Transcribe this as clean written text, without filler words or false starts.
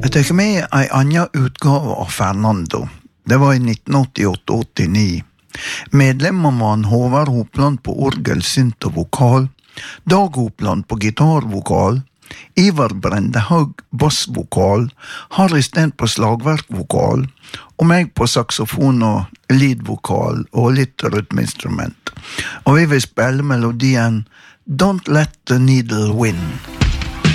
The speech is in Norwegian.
Jeg tar med en annen utgave av Fernando. Det var i 1988-89. Medlemmer var han Håvard Hopland på orgel, synt og vokal, Dag Hopland på gitarvokal, Ivar Brendehaug bassvokal, Harry Steen på slagverkvokal, og meg på saxofon og leadvokal og litt rytmeinstrument. Og vi vil spille melodien Don't Let the Needle Win.